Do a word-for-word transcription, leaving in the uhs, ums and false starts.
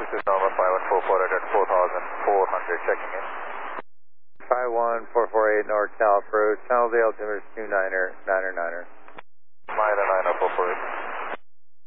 This is Norma five one four four at four thousand four hundred, checking in. five one four four eight North Cal approach. Channel the altimeter is two niner, niner, niner. niner niner four four eight.